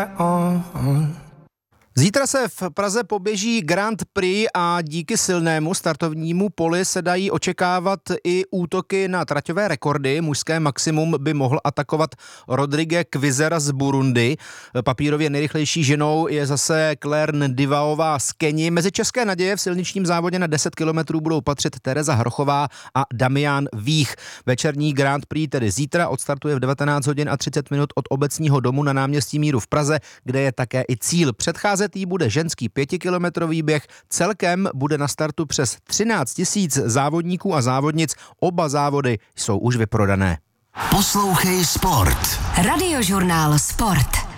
Zítra se v Praze poběží Grand Prix a díky silnému startovnímu poli se dají očekávat i útoky na traťové rekordy. Mužské maximum by mohl atakovat Rodrigue Kvizera z Burundi. Papírově nejrychlejší ženou je zase Claire Ndivaová z Keni. Mezi české naděje v silničním závodě na 10 kilometrů budou patřit Tereza Hrochová a Damian Vích. Večerní Grand Prix tedy zítra odstartuje v 19 hodin a 30 minut od Obecního domu na náměstí Míru v Praze, kde je také i cíl. Předcházet jí bude ženský 5kilometrový běh. Celkem bude na startu přes 13 000 závodníků a závodnic. Oba závody jsou už vyprodané. Poslouchej Sport. Radiožurnál Sport.